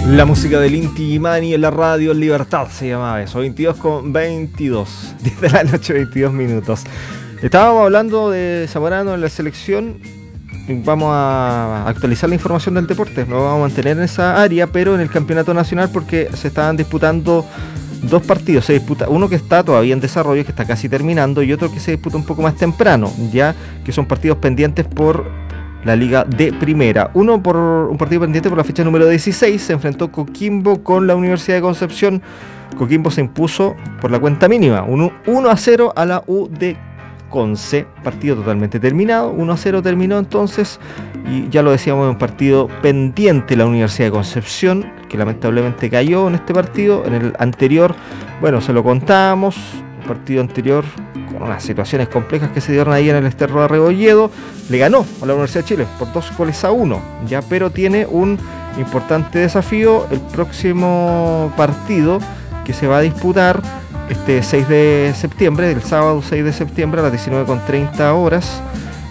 La música del Inti Illimani en la radio, en Libertad se llamaba eso. 22:22, 10 de la noche, 22 minutos. Estábamos hablando de Zamorano en la selección. Vamos a actualizar la información del deporte. Nos vamos a mantener en esa área, pero en el campeonato nacional, porque se estaban disputando dos partidos. Se disputa uno que está todavía en desarrollo, que está casi terminando, y otro que se disputa un poco más temprano, ya que son partidos pendientes por la Liga de Primera. Uno por un partido pendiente por la fecha número 16, se enfrentó Coquimbo con la Universidad de Concepción. Coquimbo se impuso por la cuenta mínima, 1-0 a la U de Conce, partido totalmente terminado, 1-0 terminó entonces, y ya lo decíamos, en un partido pendiente la Universidad de Concepción, que lamentablemente cayó en este partido. En el anterior, bueno, se lo contábamos, el partido anterior, con unas situaciones complejas que se dieron ahí en el Sterro de Rebolledo, le ganó a la Universidad de Chile por 2-1, ya, pero tiene un importante desafío el próximo partido que se va a disputar este 6 de septiembre, el sábado 6 de septiembre a las 19:30 horas.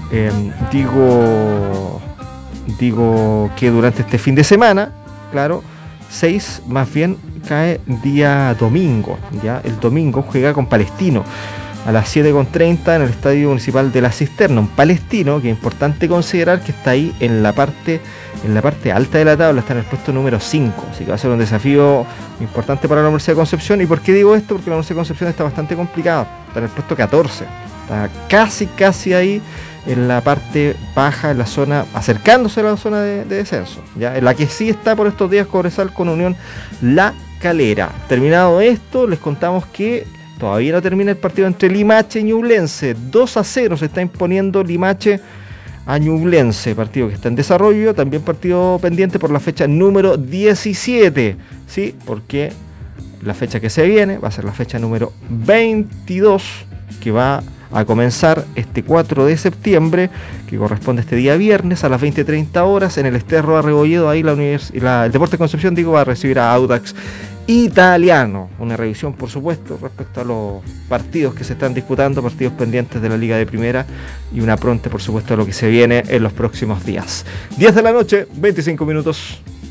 Digo que durante este fin de semana, claro, 6 más bien cae día domingo, ya el domingo juega con Palestino a las 7:30 en el Estadio Municipal de La Cisterna, un Palestino que es importante considerar que está ahí en la parte alta de la tabla, está en el puesto número 5, así que va a ser un desafío importante para la Universidad de Concepción. ¿Y por qué digo esto? Porque la Universidad de Concepción está bastante complicada, está en el puesto 14, está casi ahí en la parte baja, en la zona, acercándose a la zona de descenso, ya en la que sí está por estos días Cobresal con Unión La Calera. Terminado esto, les contamos que todavía no termina el partido entre Limache y Ñublense. 2-0 se está imponiendo Limache a Ñublense, partido que está en desarrollo, también partido pendiente por la fecha número 17, ¿sí? Porque la fecha que se viene va a ser la fecha número 22, que va a comenzar este 4 de septiembre, que corresponde este día viernes a las 20:30 horas en el Sterro de Rebolledo. Ahí el Deportes Concepción, va a recibir a Audax Italiano. Una revisión, por supuesto, respecto a los partidos que se están disputando, partidos pendientes de la Liga de Primera, y una pronta, por supuesto, a lo que se viene en los próximos días. 10 de la noche, 25 minutos.